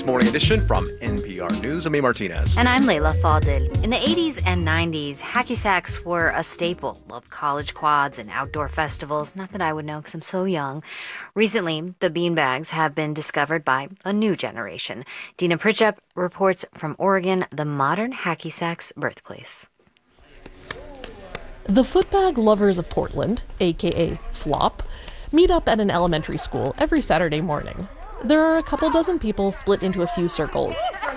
Morning Edition from NPR News. I'm A. Martinez. And I'm Layla Fadil. In the 80s and 90s, hacky sacks were a staple of college quads and outdoor festivals. Not that I would know because I'm so young. Recently, the beanbags have been discovered by a new generation. Dina Pritchett reports from Oregon, the modern hacky sack's birthplace. The footbag lovers of Portland, a.k.a. Flop, meet up at an elementary school every Saturday morning. There are a couple dozen people split into a few circles.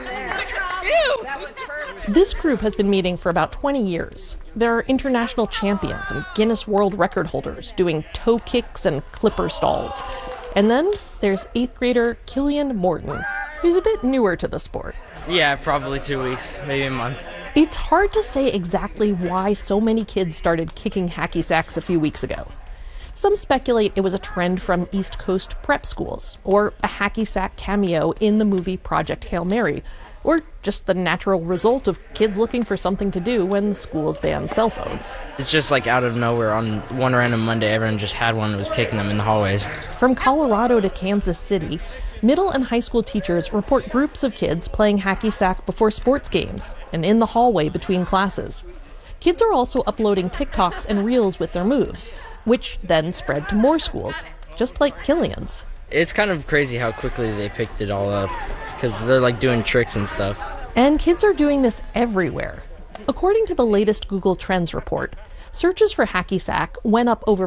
This group has been meeting for about 20 years. There are international champions and Guinness World Record holders doing toe kicks and clipper stalls. And then there's 8th grader Killian Morton, who's a bit newer to the sport. Yeah, probably 2 weeks, maybe a month. It's hard to say exactly why so many kids started kicking hacky sacks a few weeks ago. Some speculate it was a trend from East Coast prep schools, or a hacky sack cameo in the movie Project Hail Mary, or just the natural result of kids looking for something to do when the schools banned cell phones. It's just like out of nowhere. On one random Monday, everyone just had one and was kicking them in the hallways. From Colorado to Kansas City, middle and high school teachers report groups of kids playing hacky sack before sports games and in the hallway between classes. Kids are also uploading TikToks and Reels with their moves, which then spread to more schools, just like Killian's. It's kind of crazy how quickly they picked it all up, because they're like doing tricks and stuff. And kids are doing this everywhere. According to the latest Google Trends report, searches for hacky sack went up over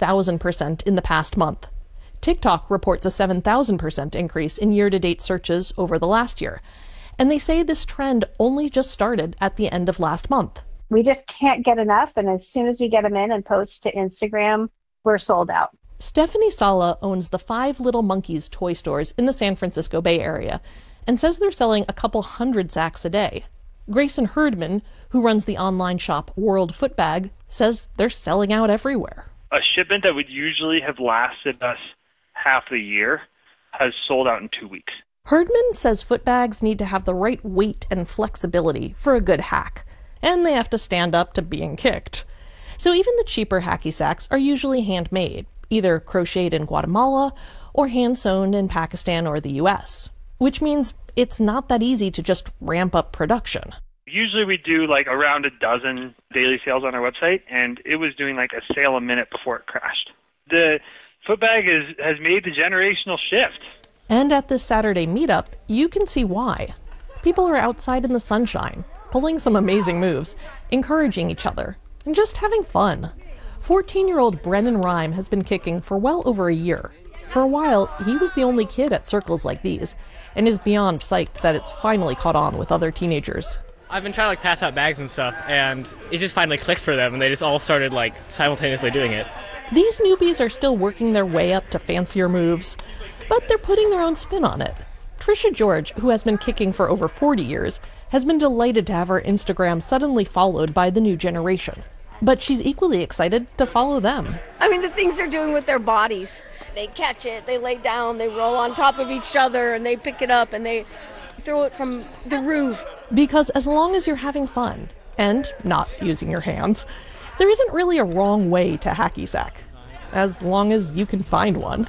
5,000% in the past month. TikTok reports a 7,000% increase in year-to-date searches over the last year. And they say this trend only just started at the end of last month. We just can't get enough, and as soon as we get them in and post to Instagram, we're sold out. Stephanie Sala owns the 5 Little Monkeys toy stores in the San Francisco Bay Area and says they're selling a couple hundred sacks a day. Grayson Herdman, who runs the online shop World Footbag, says they're selling out everywhere. A shipment that would usually have lasted us half the year has sold out in 2 weeks. Herdman says footbags need to have the right weight and flexibility for a good hack, and they have to stand up to being kicked. So even the cheaper hacky sacks are usually handmade, either crocheted in Guatemala or hand-sewn in Pakistan or the US, which means it's not that easy to just ramp up production. Usually we do like around a dozen daily sales on our website, and it was doing like a sale a minute before it crashed. The footbag has made the generational shift. And at this Saturday meetup, you can see why. People are outside in the sunshine, pulling some amazing moves, encouraging each other, and just having fun. 14-year-old Brennan Rhyme has been kicking for well over a year. For a while, he was the only kid at circles like these, and is beyond psyched that it's finally caught on with other teenagers. I've been trying to pass out bags and stuff, and it just finally clicked for them, and they just all started simultaneously doing it. These newbies are still working their way up to fancier moves, but they're putting their own spin on it. Trisha George, who has been kicking for over 40 years, has been delighted to have her Instagram suddenly followed by the new generation. But she's equally excited to follow them. I mean, the things they're doing with their bodies. They catch it, they lay down, they roll on top of each other, and they pick it up, and they throw it from the roof. Because as long as you're having fun, and not using your hands, there isn't really a wrong way to hacky sack, as long as you can find one.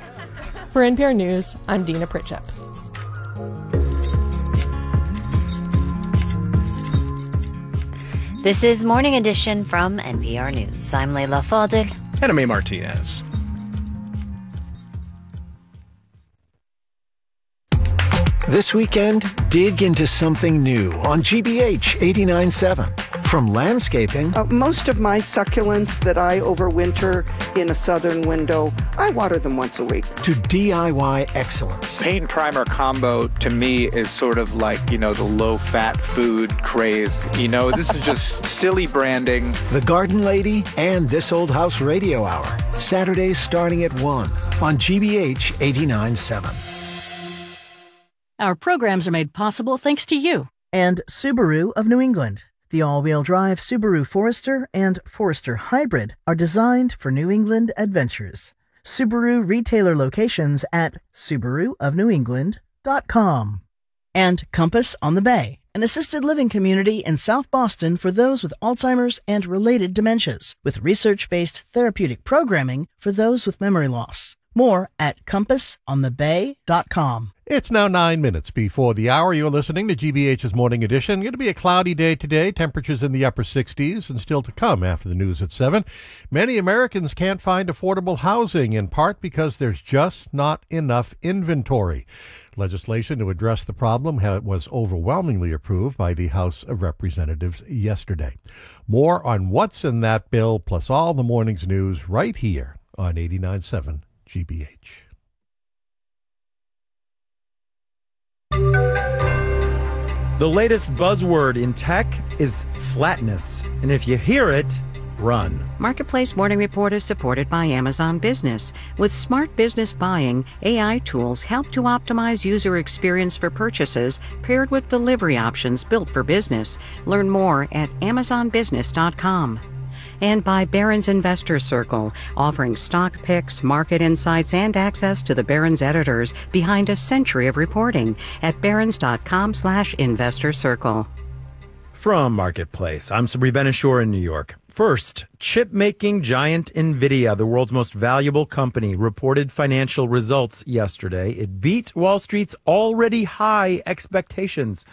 For NPR News, I'm Dina Pritchett. This is Morning Edition from NPR News. I'm Layla Fadil. And I'm A. Martinez. This weekend, dig into something new on GBH 89.7. From landscaping. Most of my succulents that I overwinter in a southern window, I water them once a week. To DIY excellence. Paint and primer combo to me is sort of like, the low-fat food craze. This is just silly branding. The Garden Lady and This Old House Radio Hour. Saturdays starting at 1 on GBH 89.7. Our programs are made possible thanks to you. And Subaru of New England. The all-wheel drive Subaru Forester and Forester Hybrid are designed for New England adventures. Subaru retailer locations at SubaruofNewEngland.com. And Compass on the Bay, an assisted living community in South Boston for those with Alzheimer's and related dementias, with research-based therapeutic programming for those with memory loss. More at compassonthebay.com. It's now 9 minutes before the hour. You're listening to GBH's Morning Edition. Going to be a cloudy day today. Temperatures in the upper 60s and still to come after the news at 7. Many Americans can't find affordable housing, in part because there's just not enough inventory. Legislation to address the problem was overwhelmingly approved by the House of Representatives yesterday. More on what's in that bill, plus all the morning's news, right here on 89.7 GBH. The latest buzzword in tech is flatness. And if you hear it, run. Marketplace Morning Report is supported by Amazon Business. With smart business buying, AI tools help to optimize user experience for purchases, paired with delivery options built for business. Learn more at amazonbusiness.com. And by Barron's Investor Circle, offering stock picks, market insights, and access to the Barron's editors behind a century of reporting at barrons.com/investor circle. From Marketplace, I'm Sabri Ben-Achour in New York. First, chip-making giant NVIDIA, the world's most valuable company, reported financial results yesterday. It beat Wall Street's already high expectations.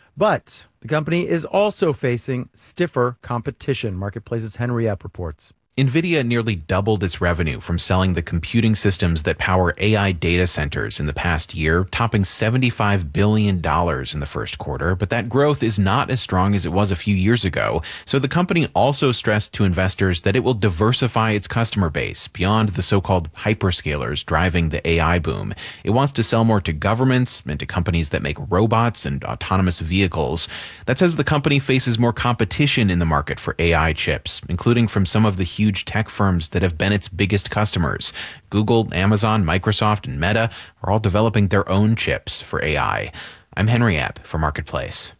But the company is also facing stiffer competition. Marketplace's Henry Epp reports. NVIDIA nearly doubled its revenue from selling the computing systems that power AI data centers in the past year, topping $75 billion in the first quarter. But that growth is not as strong as it was a few years ago. So the company also stressed to investors that it will diversify its customer base beyond the so-called hyperscalers driving the AI boom. It wants to sell more to governments and to companies that make robots and autonomous vehicles. That says the company faces more competition in the market for AI chips, including from some of the huge tech firms that have been its biggest customers. Google, Amazon, Microsoft, and Meta are all developing their own chips for AI. I'm Henry Epp for Marketplace.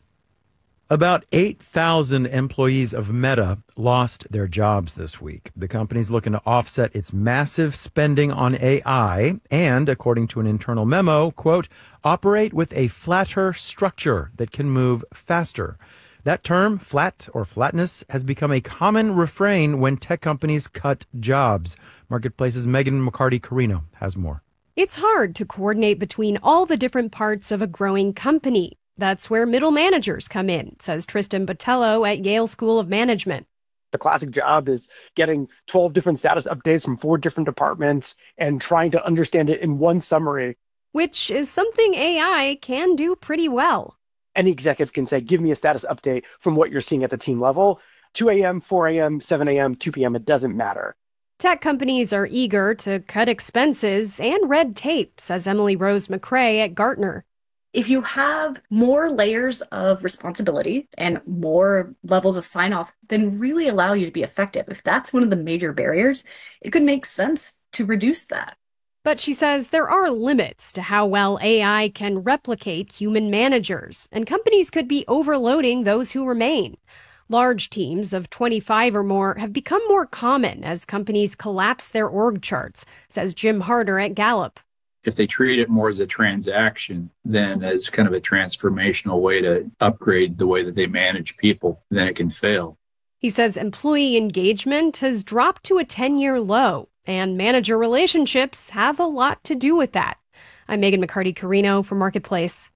About 8,000 employees of Meta lost their jobs this week. The company's looking to offset its massive spending on AI and, according to an internal memo, quote, operate with a flatter structure that can move faster. That term, flat or flatness, has become a common refrain when tech companies cut jobs. Marketplace's Megan McCarty-Carino has more. It's hard to coordinate between all the different parts of a growing company. That's where middle managers come in, says Tristan Botello at Yale School of Management. The classic job is getting 12 different status updates from 4 different departments and trying to understand it in one summary. Which is something AI can do pretty well. Any executive can say, give me a status update from what you're seeing at the team level. 2 a.m., 4 a.m., 7 a.m., 2 p.m., it doesn't matter. Tech companies are eager to cut expenses and red tape, says Emily Rose McCrae at Gartner. If you have more layers of responsibility and more levels of sign-off, then really allow you to be effective. If that's one of the major barriers, it could make sense to reduce that. But she says there are limits to how well AI can replicate human managers, and companies could be overloading those who remain. Large teams of 25 or more have become more common as companies collapse their org charts, says Jim Harder at Gallup. If they treat it more as a transaction than as kind of a transformational way to upgrade the way that they manage people, then it can fail. He says employee engagement has dropped to a 10-year low, and manager relationships have a lot to do with that. I'm Megan McCarty-Carino for Marketplace.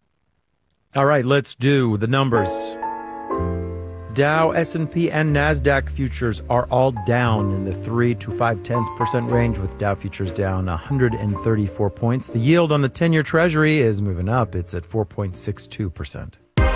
All right, let's do the numbers. Dow, S&P, and NASDAQ futures are all down in the 3 to 0.5% range, with Dow futures down 134 points. The yield on the 10-year Treasury is moving up. It's at 4.62%.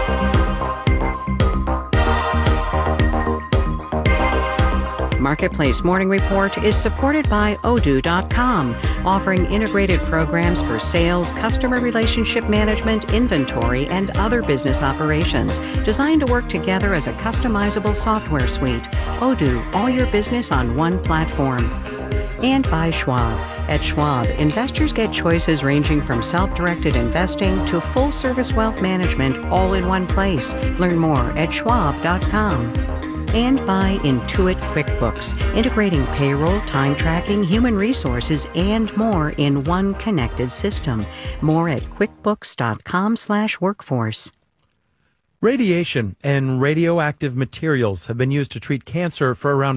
Marketplace Morning Report is supported by Odoo.com, offering integrated programs for sales, customer relationship management, inventory, and other business operations, designed to work together as a customizable software suite. Odoo, all your business on one platform. And by Schwab. At Schwab, investors get choices ranging from self-directed investing to full-service wealth management all in one place. Learn more at schwab.com. And by Intuit QuickBooks, integrating payroll, time tracking, human resources, and more in one connected system. More at quickbooks.com/workforce. Radiation and radioactive materials have been used to treat cancer for around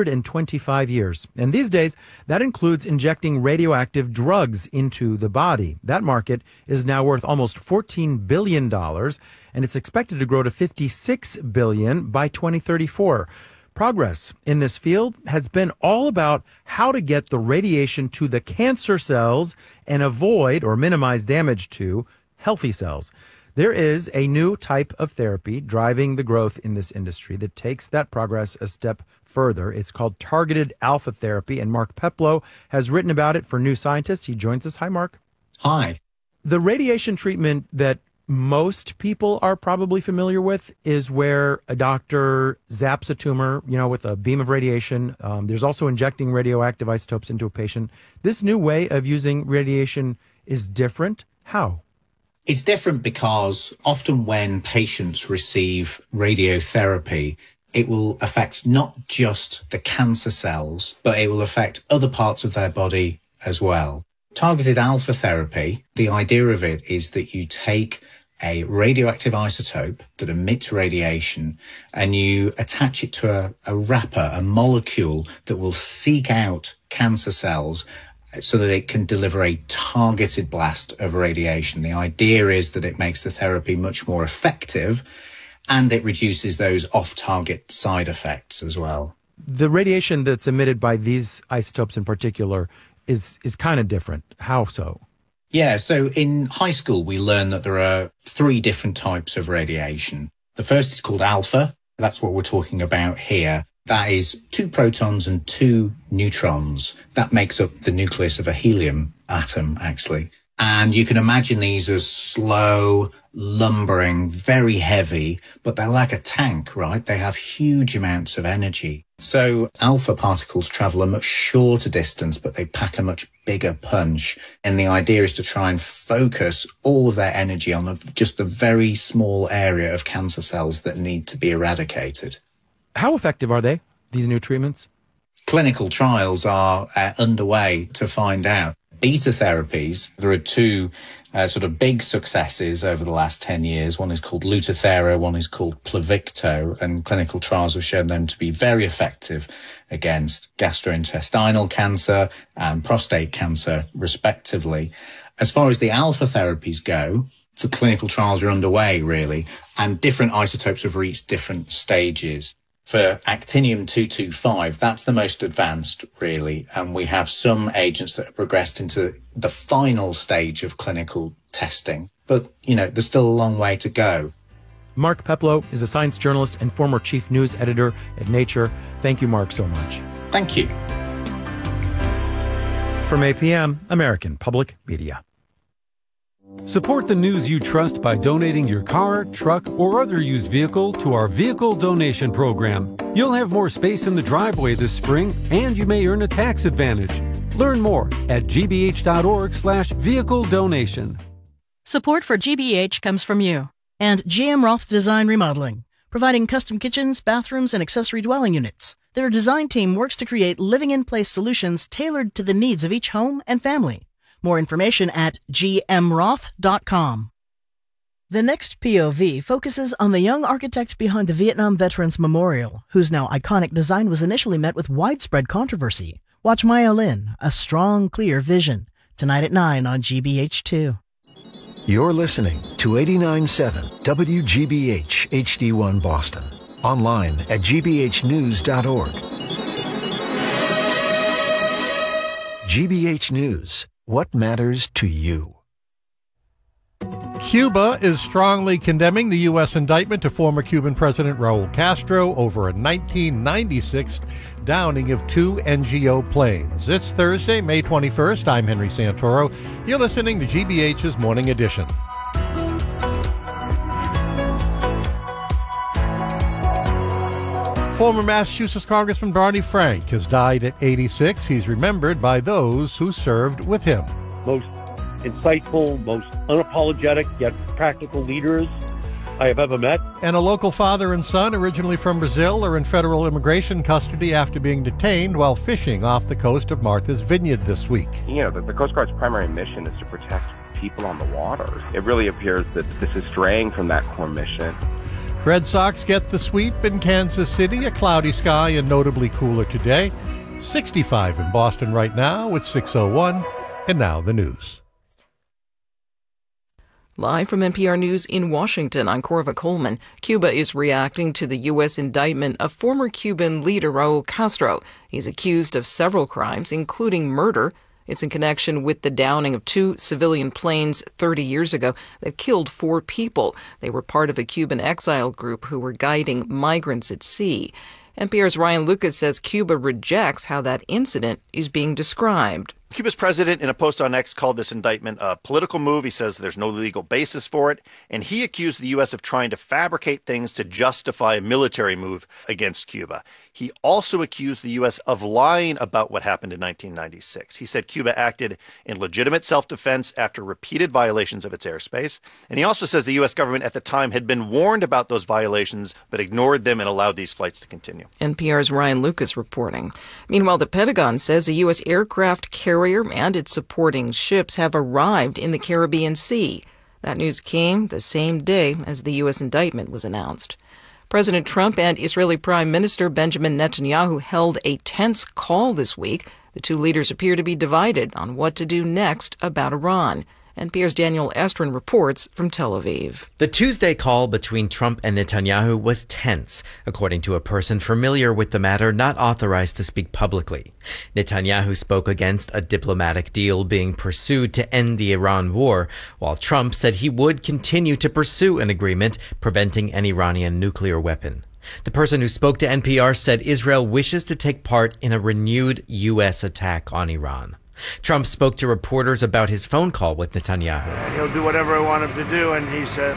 125 years. And these days, that includes injecting radioactive drugs into the body. That market is now worth almost $14 billion, and it's expected to grow to $56 billion by 2034. Progress in this field has been all about how to get the radiation to the cancer cells and avoid or minimize damage to healthy cells. There is a new type of therapy driving the growth in this industry that takes that progress a step further. It's called targeted alpha therapy, and Mark Peplow has written about it for New Scientist. He joins us. Hi, Mark. Hi. The radiation treatment that most people are probably familiar with is where a doctor zaps a tumor, with a beam of radiation. There's also injecting radioactive isotopes into a patient. This new way of using radiation is different. How? It's different because often when patients receive radiotherapy, it will affect not just the cancer cells, but it will affect other parts of their body as well. Targeted alpha therapy, the idea of it is that you take a radioactive isotope that emits radiation and you attach it to a wrapper, a molecule that will seek out cancer cells so that it can deliver a targeted blast of radiation. The idea is that it makes the therapy much more effective and it reduces those off-target side effects as well. The radiation that's emitted by these isotopes in particular is kind of different. How so? Yeah, so in high school, we learn that there are 3 different types of radiation. The first is called alpha. That's what we're talking about here. That is 2 protons and 2 neutrons. That makes up the nucleus of a helium atom, actually. And you can imagine these as slow, lumbering, very heavy, but they're like a tank, right? They have huge amounts of energy. So alpha particles travel a much shorter distance, but they pack a much bigger punch. And the idea is to try and focus all of their energy on just the very small area of cancer cells that need to be eradicated. How effective are they, these new treatments? Clinical trials are underway to find out. Beta therapies, there are 2 sort of big successes over the last 10 years. One is called Lutathera, one is called Pluvicto, and clinical trials have shown them to be very effective against gastrointestinal cancer and prostate cancer, respectively. As far as the alpha therapies go, the clinical trials are underway, really, and different isotopes have reached different stages. For actinium-225, that's the most advanced, really, and we have some agents that have progressed into the final stage of clinical testing. But, there's still a long way to go. Mark Peplow is a science journalist and former chief news editor at Nature. Thank you, Mark, so much. Thank you. From APM, American Public Media. Support the news you trust by donating your car, truck, or other used vehicle to our vehicle donation program. You'll have more space in the driveway this spring, and you may earn a tax advantage. Learn more at gbh.org/vehicle donation. Support for GBH comes from you. And GM Roth Design Remodeling, providing custom kitchens, bathrooms, and accessory dwelling units. Their design team works to create living-in-place solutions tailored to the needs of each home and family. More information at gmroth.com. The next POV focuses on the young architect behind the Vietnam Veterans Memorial, whose now iconic design was initially met with widespread controversy. Watch Maya Lin, A Strong, Clear Vision, tonight at 9 on GBH2. You're listening to 89.7 WGBH HD1 Boston. Online at gbhnews.org. GBH News. What matters to you? Cuba is strongly condemning the U.S. indictment of former Cuban President Raul Castro over a 1996 downing of 2 NGO planes. It's Thursday, May 21st. I'm Henry Santoro. You're listening to GBH's Morning Edition. Former Massachusetts Congressman Barney Frank has died at 86. He's remembered by those who served with him. Most insightful, most unapologetic, yet practical leaders I have ever met. And a local father and son, originally from Brazil, are in federal immigration custody after being detained while fishing off the coast of Martha's Vineyard this week. The Coast Guard's primary mission is to protect people on the water. It really appears that this is straying from that core mission. Red Sox get the sweep in Kansas City, a cloudy sky and notably cooler today. 65 in Boston right now. It's 6:01, and now the news. Live from NPR News in Washington, I'm Corva Coleman. Cuba is reacting to the U.S. indictment of former Cuban leader Raul Castro. He's accused of several crimes, including murder. It's in connection with the downing of 2 civilian planes 30 years ago that killed 4 people. They were part of a Cuban exile group who were guiding migrants at sea. NPR's Ryan Lucas says Cuba rejects how that incident is being described. Cuba's president, in a post on X, called this indictment a political move. He says there's no legal basis for it. And he accused the U.S. of trying to fabricate things to justify a military move against Cuba. He also accused the U.S. of lying about what happened in 1996. He said Cuba acted in legitimate self-defense after repeated violations of its airspace. And he also says the U.S. government at the time had been warned about those violations, but ignored them and allowed these flights to continue. NPR's Ryan Lucas reporting. Meanwhile, the Pentagon says a U.S. aircraft carrier and its supporting ships have arrived in the Caribbean Sea. That news came the same day as the U.S. indictment was announced. President Trump and Israeli Prime Minister Benjamin Netanyahu held a tense call this week. The two leaders appear to be divided on what to do next about Iran. NPR's Daniel Estrin reports from Tel Aviv. The Tuesday call between Trump and Netanyahu was tense, according to a person familiar with the matter not authorized to speak publicly. Netanyahu spoke against a diplomatic deal being pursued to end the Iran war, while Trump said he would continue to pursue an agreement preventing an Iranian nuclear weapon. The person who spoke to NPR said Israel wishes to take part in a renewed U.S. attack on Iran. Trump spoke to reporters about his phone call with Netanyahu. He'll do whatever I want him to do, and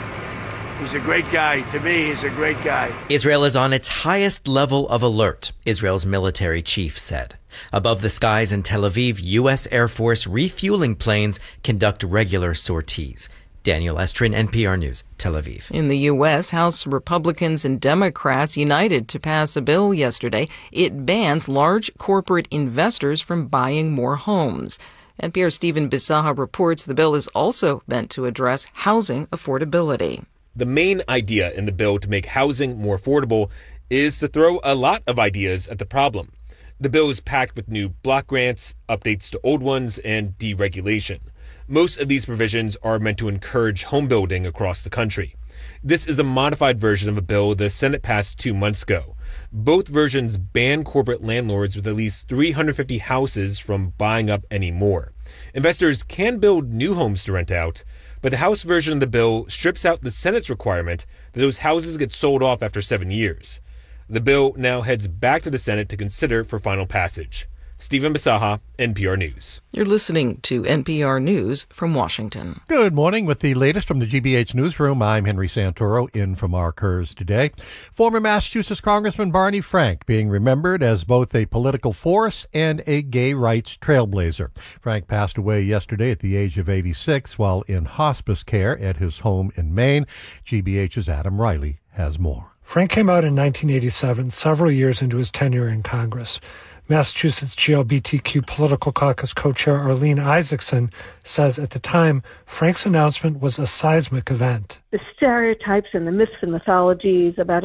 he's a great guy. To me, he's a great guy. Israel is on its highest level of alert, Israel's military chief said. Above the skies in Tel Aviv, U.S. Air Force refueling planes conduct regular sorties. Daniel Estrin, NPR News, Tel Aviv. In the U.S., House Republicans and Democrats united to pass a bill yesterday. It bans large corporate investors from buying more homes. NPR's Stephen Bisaha reports the bill is also meant to address housing affordability. The main idea in the bill to make housing more affordable is to throw a lot of ideas at the problem. The bill is packed with new block grants, updates to old ones, and deregulation. Most of these provisions are meant to encourage home building across the country. This is a modified version of a bill the Senate passed 2 months ago. Both versions ban corporate landlords with at least 350 houses from buying up any more. Investors can build new homes to rent out, but the House version of the bill strips out the Senate's requirement that those houses get sold off after 7 years. The bill now heads back to the Senate to consider for final passage. Stephen Bisaha, NPR News. You're listening to NPR News from Washington. Good morning. With the latest from the GBH Newsroom, I'm Henry Santoro, in from our Kurz today. Former Massachusetts Congressman Barney Frank being remembered as both a political force and a gay rights trailblazer. Frank passed away yesterday at the age of 86 while in hospice care at his home in Maine. GBH's Adam Riley has more. Frank came out in 1987, several years into his tenure in Congress. Massachusetts GLBTQ Political Caucus co-chair Arlene Isaacson says at the time, Frank's announcement was a seismic event. The stereotypes and the myths and mythologies about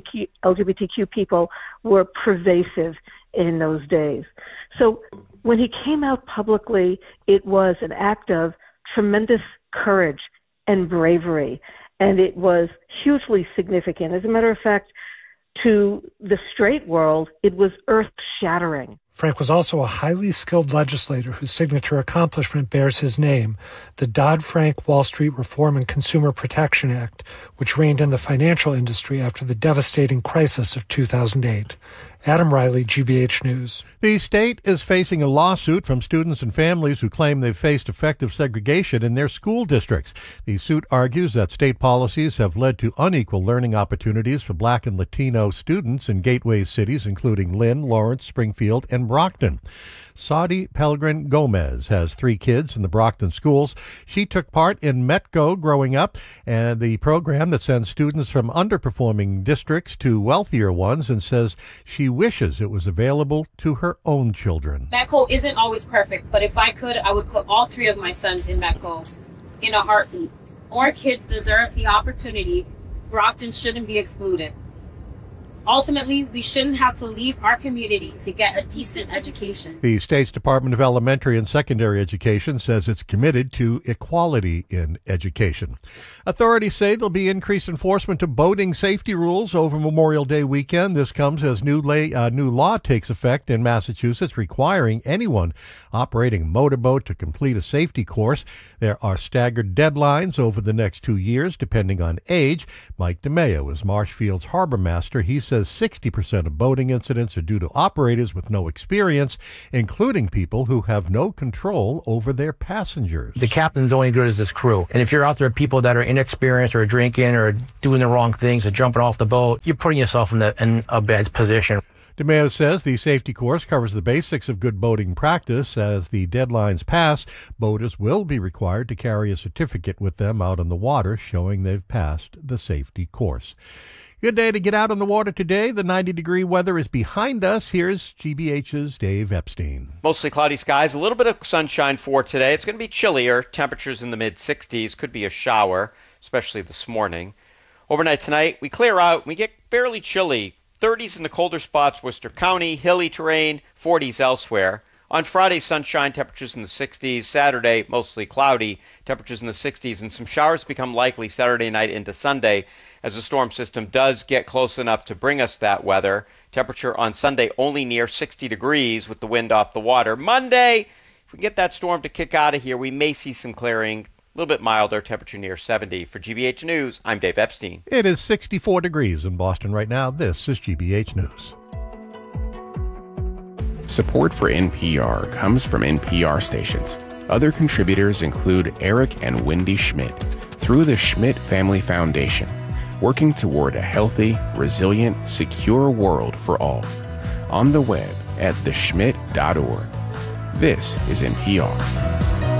LGBTQ people were pervasive in those days. So when he came out publicly, it was an act of tremendous courage and bravery, and it was hugely significant. As a matter of fact, to the straight world, it was earth-shattering. Frank was also a highly skilled legislator whose signature accomplishment bears his name, the Dodd-Frank Wall Street Reform and Consumer Protection Act, which reigned in the financial industry after the devastating crisis of 2008. Adam Riley, GBH News. The state is facing a lawsuit from students and families who claim they've faced effective segregation in their school districts. The suit argues that state policies have led to unequal learning opportunities for Black and Latino students in gateway cities, including Lynn, Lawrence, Springfield, and Brockton. Saudi Pelgrin Gomez has 3 kids in the Brockton schools. She took part in METGO growing up, and the program that sends students from underperforming districts to wealthier ones, and says she wishes it was available to her own children. METGO isn't always perfect, but if I could, I would put all 3 of my sons in METGO. in a heartbeat. More kids deserve the opportunity. Brockton shouldn't be excluded. Ultimately, we shouldn't have to leave our community to get a decent education. The state's Department of Elementary and Secondary Education says it's committed to equality in education. Authorities say there'll be increased enforcement of boating safety rules over Memorial Day weekend. This comes as new law takes effect in Massachusetts requiring anyone operating a motorboat to complete a safety course. There are staggered deadlines over the next 2 years, depending on age. Mike DeMeo is Marshfield's harbor master. He says 60% of boating incidents are due to operators with no experience, including people who have no control over their passengers. The captain's only good as his crew. And if you're out there with people that are inexperienced or drinking or doing the wrong things or jumping off the boat, you're putting yourself in a bad position. DeMeo says the safety course covers the basics of good boating practice. As the deadlines pass, boaters will be required to carry a certificate with them out on the water showing they've passed the safety course. Good day to get out on the water today. The 90-degree weather is behind us. Here's GBH's Dave Epstein. Mostly cloudy skies, a little bit of sunshine for today. It's going to be chillier. Temperatures in the mid-60s. Could be a shower, especially this morning. Overnight tonight, we clear out. We get fairly chilly. 30s in the colder spots, Worcester County, hilly terrain, 40s elsewhere. On Friday, sunshine, temperatures in the 60s. Saturday, mostly cloudy, temperatures in the 60s, and some showers become likely Saturday night into Sunday as the storm system does get close enough to bring us that weather. Temperature on Sunday only near 60 degrees with the wind off the water. Monday, if we get that storm to kick out of here, we may see some clearing. A little bit milder, temperature near 70. For GBH News, I'm Dave Epstein. It is 64 degrees in Boston right now. This is GBH News. Support for NPR comes from NPR stations. Other contributors include Eric and Wendy Schmidt through the Schmidt Family Foundation, working toward a healthy, resilient, secure world for all. On the web at theschmidt.org. This is NPR.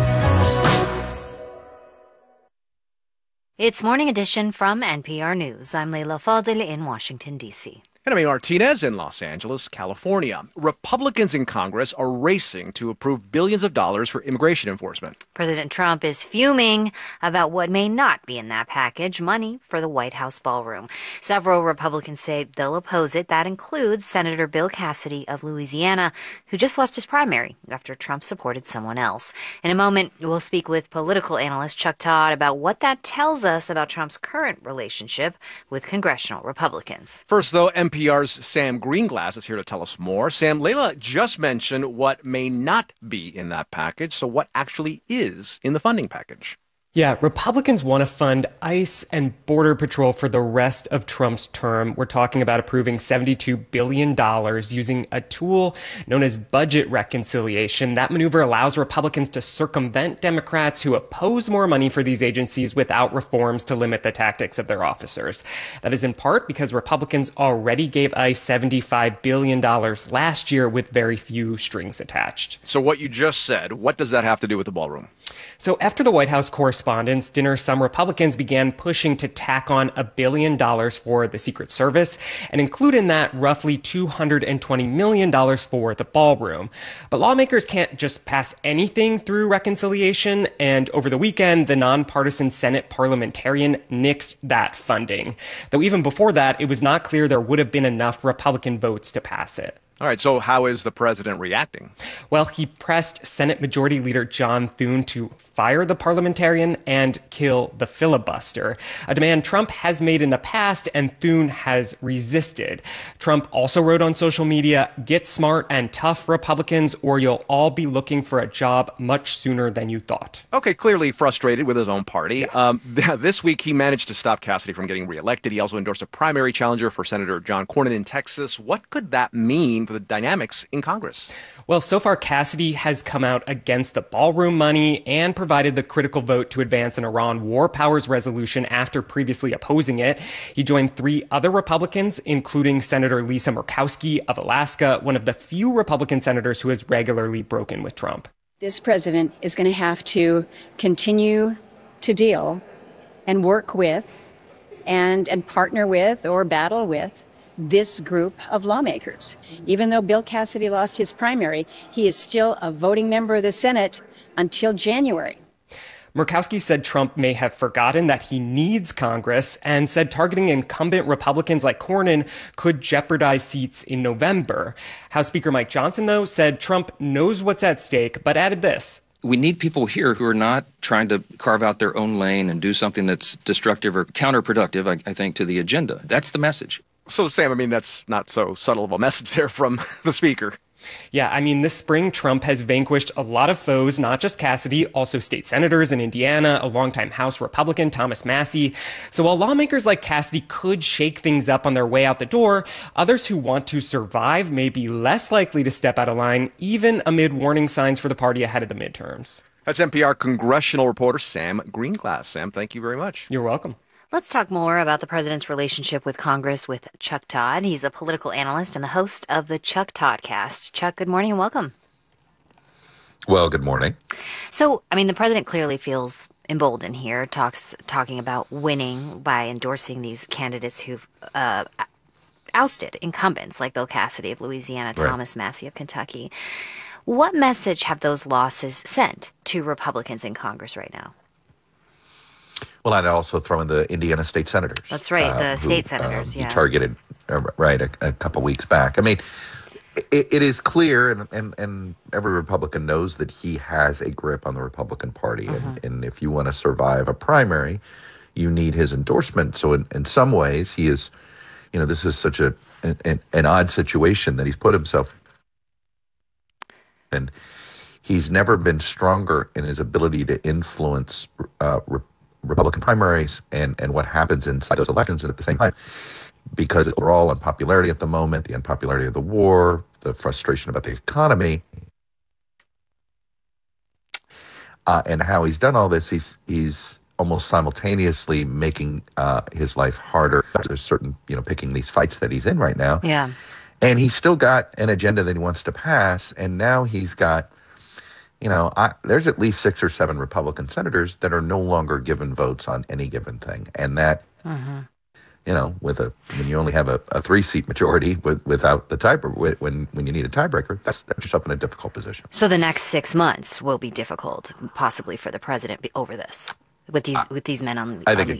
It's Morning Edition from NPR News. I'm Leila Fadel in Washington, D.C. And I'm Martinez in Los Angeles, California. Republicans in Congress are racing to approve billions of dollars for immigration enforcement. President Trump is fuming about what may not be in that package, money for the White House ballroom. Several Republicans say they'll oppose it. That includes Senator Bill Cassidy of Louisiana, who just lost his primary after Trump supported someone else. In a moment, we'll speak with political analyst Chuck Todd about what that tells us about Trump's current relationship with congressional Republicans. First, though, NPR's Sam Greenglass is here to tell us more. Sam, Leila just mentioned what may not be in that package. So what actually is in the funding package? Yeah, Republicans want to fund ICE and Border Patrol for the rest of Trump's term. We're talking about approving $72 billion using a tool known as budget reconciliation. That maneuver allows Republicans to circumvent Democrats who oppose more money for these agencies without reforms to limit the tactics of their officers. That is in part because Republicans already gave ICE $75 billion last year with very few strings attached. So what you just said, what does that have to do with the ballroom? So after the White House Correspondents' Dinner, some Republicans began pushing to tack on $1 billion for the Secret Service and include in that roughly $220 million for the ballroom. But lawmakers can't just pass anything through reconciliation, and over the weekend, the nonpartisan Senate parliamentarian nixed that funding. Though even before that, it was not clear there would have been enough Republican votes to pass it. All right, so how is the president reacting? Well, he pressed Senate Majority Leader John Thune to fire the parliamentarian and kill the filibuster, a demand Trump has made in the past and Thune has resisted. Trump also wrote on social media, "Get smart and tough, Republicans, or you'll all be looking for a job much sooner than you thought." Okay, clearly frustrated with his own party. This week, he managed to stop Cassidy from getting reelected. He also endorsed a primary challenger for Senator John Cornyn in Texas. What could that mean for the dynamics in Congress? Well, so far, Cassidy has come out against the ballroom money and provided the critical vote to advance an Iran war powers resolution after previously opposing it. He joined 3 other Republicans, including Senator Lisa Murkowski of Alaska, one of the few Republican senators who has regularly broken with Trump. This president is going to have to continue to deal and work with and partner with or battle with this group of lawmakers. Even though Bill Cassidy lost his primary, he is still a voting member of the Senate until January. Murkowski said Trump may have forgotten that he needs Congress and said targeting incumbent Republicans like Cornyn could jeopardize seats in November. House Speaker Mike Johnson, though, said Trump knows what's at stake, but added this. We need people here who are not trying to carve out their own lane and do something that's destructive or counterproductive, I think, to the agenda. That's the message. So, Sam, I mean, that's not so subtle of a message there from the speaker. Yeah, I mean, this spring, Trump has vanquished a lot of foes, not just Cassidy, also state senators in Indiana, a longtime House Republican, Thomas Massie. So while lawmakers like Cassidy could shake things up on their way out the door, others who want to survive may be less likely to step out of line, even amid warning signs for the party ahead of the midterms. That's NPR congressional reporter Sam Greenglass. Sam, thank you very much. You're welcome. Let's talk more about the president's relationship with Congress with Chuck Todd. He's a political analyst and the host of the Chuck Toddcast. Chuck, good morning and welcome. Well, good morning. So, I mean, the president clearly feels emboldened here, talking about winning by endorsing these candidates who've ousted incumbents like Bill Cassidy of Louisiana, Thomas Massie of Kentucky. What message have those losses sent to Republicans in Congress right now? Well, I'd also throw in the Indiana state senators. That's right, the state senators, yeah. He targeted, a couple weeks back. I mean, it is clear, and every Republican knows that he has a grip on the Republican Party. And if you want to survive a primary, you need his endorsement. So in some ways, he is, this is such an odd situation that he's put himself in. He's never been stronger in his ability to influence Republican primaries and what happens inside those elections, and at the same time, because we're all unpopularity at the moment, the unpopularity of the war, the frustration about the economy, and how he's done all this, he's almost simultaneously making his life harder. There's certain, picking these fights that he's in right now. Yeah. And he's still got an agenda that he wants to pass, and now he's got there's at least 6 or 7 Republican senators that are no longer given votes on any given thing. And that, when you only have a 3-seat majority without the tiebreaker, when you need a tiebreaker, that's yourself in a difficult position. So the next 6 months will be difficult, possibly for the president over this, with these men on. I think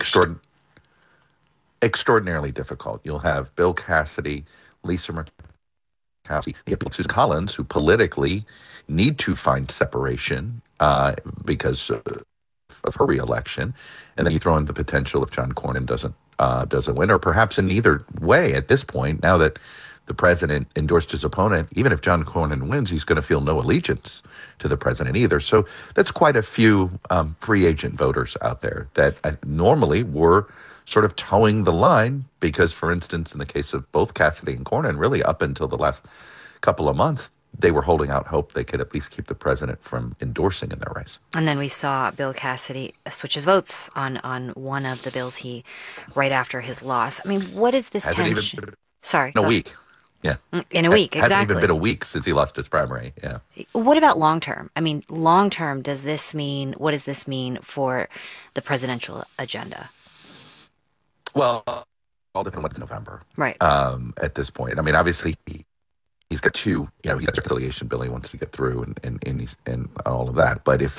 extraordinarily difficult. You'll have Bill Cassidy, Lisa Murkowski, Susan Collins, who politically need to find separation because of her reelection, and then you throw in the potential if John Cornyn doesn't win, or perhaps in either way at this point. Now that the president endorsed his opponent, even if John Cornyn wins, he's going to feel no allegiance to the president either. So that's quite a few free agent voters out there that normally were sort of towing the line because, for instance, in the case of both Cassidy and Cornyn, really up until the last couple of months, they were holding out hope they could at least keep the president from endorsing in their race. And then we saw Bill Cassidy switch his votes on one of the bills right after his loss. I mean, what is this tension? Sorry. In a week. Yeah. In a week, exactly. It hasn't even been a week since he lost his primary. Yeah. What about long term? I mean, long term, what does this mean for the presidential agenda? Well, all depends on what's in November. Right. At this point. I mean, obviously, he's got two, he's got a reconciliation bill he wants to get through and all of that. But if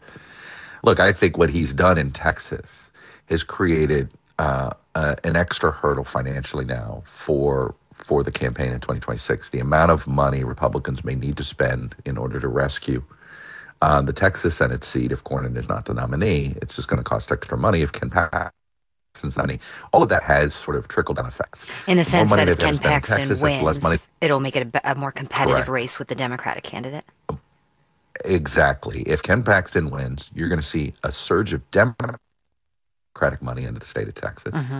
I think what he's done in Texas has created an extra hurdle financially now for the campaign in 2026. The amount of money Republicans may need to spend in order to rescue the Texas Senate seat if Cornyn is not the nominee. It's just going to cost extra money if Ken Paxton's nominee. All of that has sort of trickle-down effects. In the sense that if Ken Paxton wins, it'll make it a more competitive race with the Democratic candidate? Exactly. If Ken Paxton wins, you're going to see a surge of Democratic money into the state of Texas. Mm-hmm.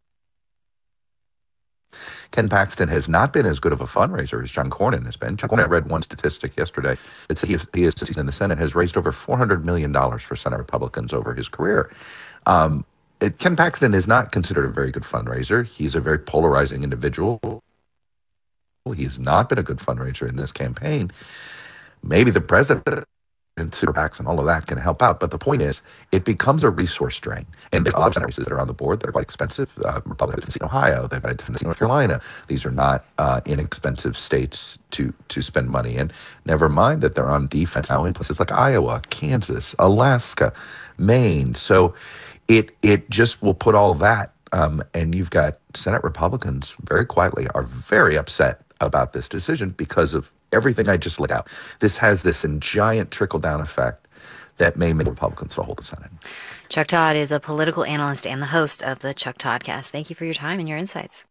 Ken Paxton has not been as good of a fundraiser as John Cornyn has been. John Cornyn, I read one statistic yesterday that said he is in the Senate, has raised over $400 million for Senate Republicans over his career. Ken Paxton is not considered a very good fundraiser. He's a very polarizing individual. He has not been a good fundraiser in this campaign. Maybe the president and super PACs and all of that can help out. But the point is, it becomes a resource drain. And there's a lot of Senate races that are on the board that are quite expensive. Republicans in Ohio, they've had to defend North Carolina. These are not inexpensive states to spend money in. Never mind that they're on defense now in places like Iowa, Kansas, Alaska, Maine. So it just will put all that. And you've got Senate Republicans very quietly are very upset about this decision because of everything I just laid out. This has this giant trickle-down effect that may make Republicans to hold the Senate. Chuck Todd is a political analyst and the host of the Chuck Toddcast. Thank you for your time and your insights.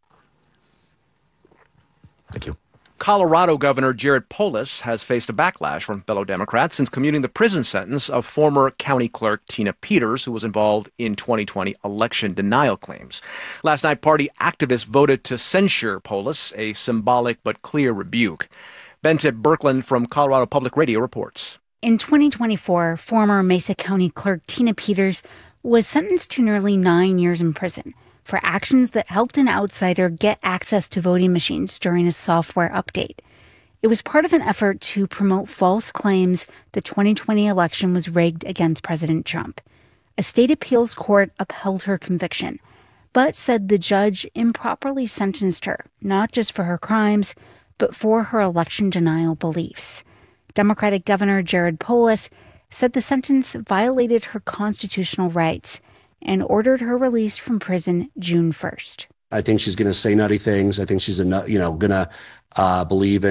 Thank you. Colorado Governor Jared Polis has faced a backlash from fellow Democrats since commuting the prison sentence of former county clerk Tina Peters, who was involved in 2020 election denial claims. Last night, party activists voted to censure Polis, a symbolic but clear rebuke. Bentip Birkeland from Colorado Public Radio reports. In 2024, former Mesa County Clerk Tina Peters was sentenced to nearly 9 years in prison for actions that helped an outsider get access to voting machines during a software update. It was part of an effort to promote false claims the 2020 election was rigged against President Trump. A state appeals court upheld her conviction, but said the judge improperly sentenced her, not just for her crimes, but for her election denial beliefs. Democratic Governor Jared Polis said the sentence violated her constitutional rights and ordered her release from prison June 1st. I think she's going to say nutty things. I think she's going to believe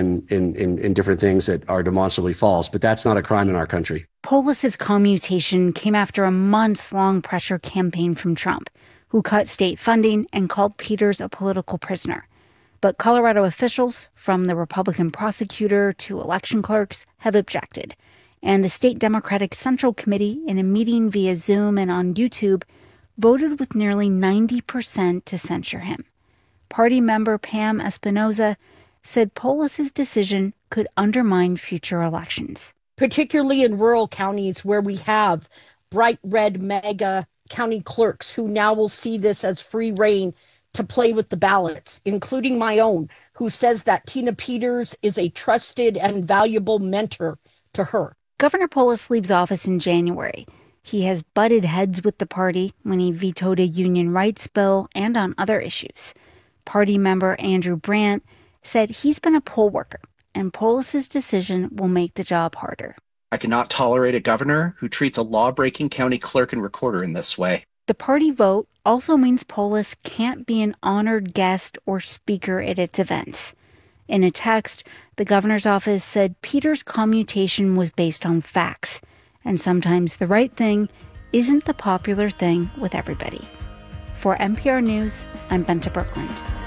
in different things that are demonstrably false. But that's not a crime in our country. Polis's commutation came after a months-long pressure campaign from Trump, who cut state funding and called Peters a political prisoner. But Colorado officials, from the Republican prosecutor to election clerks, have objected. And the state Democratic Central Committee, in a meeting via Zoom and on YouTube, voted with nearly 90% to censure him. Party member Pam Espinoza said Polis's decision could undermine future elections. Particularly in rural counties where we have bright red MAGA county clerks who now will see this as free rein to play with the ballots, including my own, who says that Tina Peters is a trusted and valuable mentor to her. Governor Polis leaves office in January. He has butted heads with the party when he vetoed a union rights bill and on other issues. Party member Andrew Brandt said he's been a poll worker, and Polis's decision will make the job harder. I cannot tolerate a governor who treats a law-breaking county clerk and recorder in this way. The party vote also means Polis can't be an honored guest or speaker at its events. In a text, the governor's office said Peters' commutation was based on facts, and sometimes the right thing isn't the popular thing with everybody. For NPR News, I'm Bentip Birkeland.